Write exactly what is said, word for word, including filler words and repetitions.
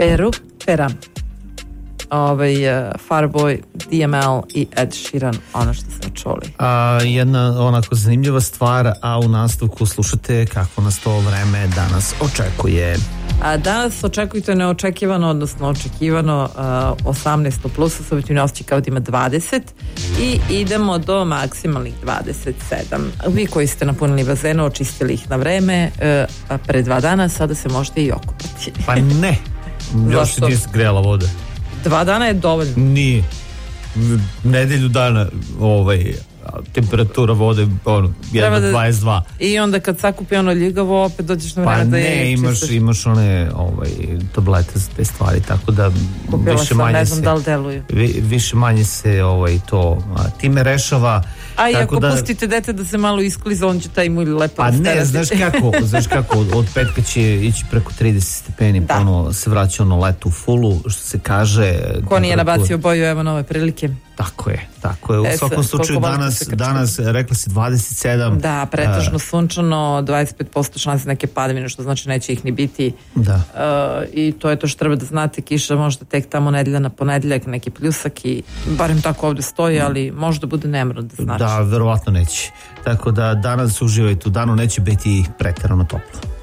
Beru Peram, ovaj, Fireboy, D M L i Ed Sheeran, ono što smo čuli. A, jedna onako zanimljiva stvar, a u nastavku slušate kako nas to vreme danas očekuje. A danas očekujte neočekivano, odnosno očekivano uh, osamnaest plus, osobitni osjećaj kao da ima dvadeset i idemo do maksimalnih dvadeset sedam. Vi koji ste napunili bazene, očistili ih na vreme, uh, pre dva dana, sada se možete i okupati. Pa ne, još ti nisi grela vode. Dva dana je dovoljno. Nije. Nedelju dana ovaj, temperatura vode ono, jedna dvadeset dva. I onda kad sakupi ono ljigavo, opet dođeš na vreme pa da je je imaš, čistaš. imaš one ovaj, tablete za te stvari, tako da kupila više sam, manje ne znam se, da li deluju. vi, više manje se ovaj, to a, time rešava. A i ako da, pustite dete da se malo iskliza, on će taj mulj lepo pa starati. ne, znaš kako, znaš kako od, od petka će ići preko trideset stepeni, da. Ono se vraća ono leto u fulu, što se kaže. Ko nije nabacio boju, evo nove prilike. Tako je, tako je. U e, svakom slučaju danas, danas rekla si dvadeset sedam. Da, pretežno uh, sunčano, dvadeset pet posto šanse neke padavine, što znači neće ih ni biti. Da. Uh, I to je to što treba da znate, kiša možda tek tamo nedelja na ponedeljak, neki pljusak i barem tako ovde stoji, ali možda bude nemro da znači. Da, verovatno neće. Tako da danas uživajte u danu, neće biti preterano toplo.